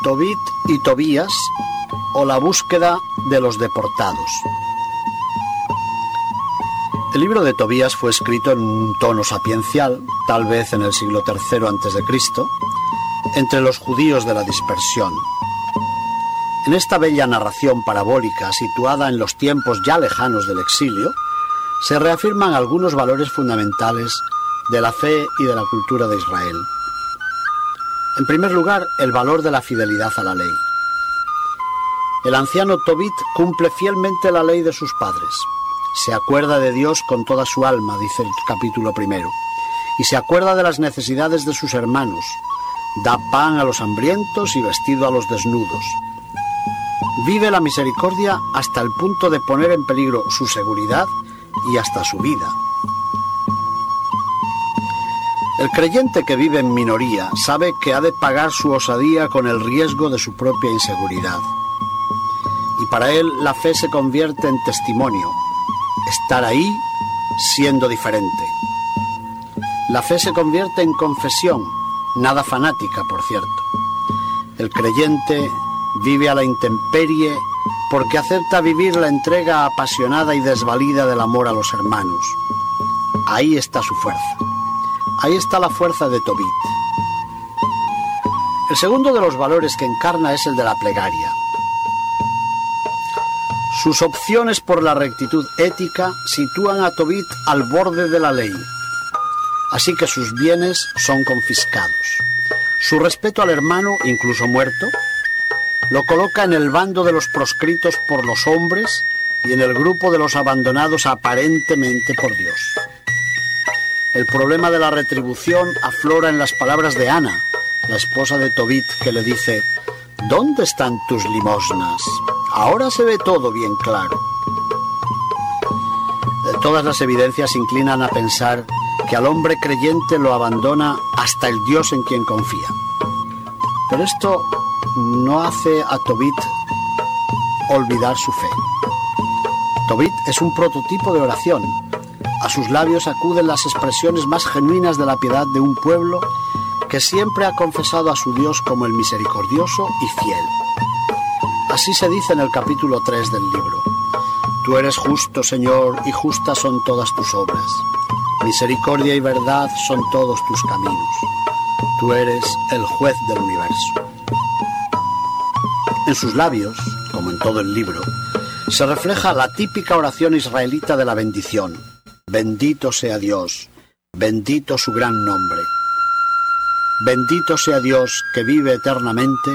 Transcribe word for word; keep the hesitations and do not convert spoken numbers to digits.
Tobit y Tobías, o la búsqueda de los deportados. El libro de Tobías fue escrito en un tono sapiencial, tal vez en el siglo tercero antes de Cristo, entre los judíos de la dispersión. En esta bella narración parabólica, situada en los tiempos ya lejanos del exilio, se reafirman algunos valores fundamentales de la fe y de la cultura de Israel. En primer lugar, el valor de la fidelidad a la ley. El anciano Tobit cumple fielmente la ley de sus padres. Se acuerda de Dios con toda su alma, dice el capítulo primero, y se acuerda de las necesidades de sus hermanos. Da pan a los hambrientos y vestido a los desnudos. Vive la misericordia hasta el punto de poner en peligro su seguridad y hasta su vida. El creyente que vive en minoría sabe que ha de pagar su osadía con el riesgo de su propia inseguridad. Y para él la fe se convierte en testimonio, estar ahí siendo diferente. La fe se convierte en confesión, nada fanática, por cierto. El creyente vive a la intemperie porque acepta vivir la entrega apasionada y desvalida del amor a los hermanos. Ahí está su fuerza. Ahí está la fuerza de Tobit. El segundo de los valores que encarna es el de la plegaria. Sus opciones por la rectitud ética sitúan a Tobit al borde de la ley, así que sus bienes son confiscados. Su respeto al hermano, incluso muerto, lo coloca en el bando de los proscritos por los hombres y en el grupo de los abandonados aparentemente por Dios. El problema de la retribución aflora en las palabras de Ana, la esposa de Tobit, que le dice: ¿dónde están tus limosnas? Ahora se ve todo bien claro. Todas las evidencias inclinan a pensar que al hombre creyente lo abandona hasta el Dios en quien confía. Pero esto no hace a Tobit olvidar su fe. Tobit es un prototipo de oración. A sus labios acuden las expresiones más genuinas de la piedad de un pueblo que siempre ha confesado a su Dios como el misericordioso y fiel. Así se dice en el capítulo tres del libro: Tú eres justo, Señor, y justas son todas tus obras. Misericordia y verdad son todos tus caminos. Tú eres el juez del universo. En sus labios, como en todo el libro, se refleja la típica oración israelita de la bendición. Bendito sea Dios, bendito su gran nombre. Bendito sea Dios que vive eternamente